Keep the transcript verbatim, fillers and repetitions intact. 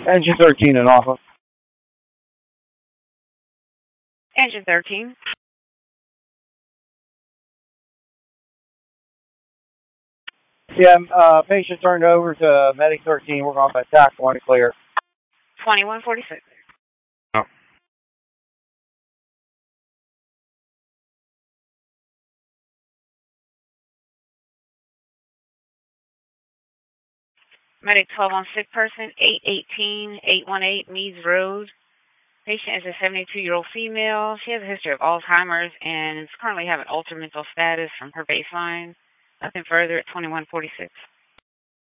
Engine thirteen and off of. Engine thirteen. Yeah, uh, patient turned over to Medic thirteen. We're going to attack one to clear. twenty-one forty-six. Oh. Medic twelve on sick person, eight eighteen, eight one eight Meads Road. Patient is a seventy-two-year-old female. She has a history of Alzheimer's and is currently having altered mental status from her baseline. Nothing further at twenty-one forty-six.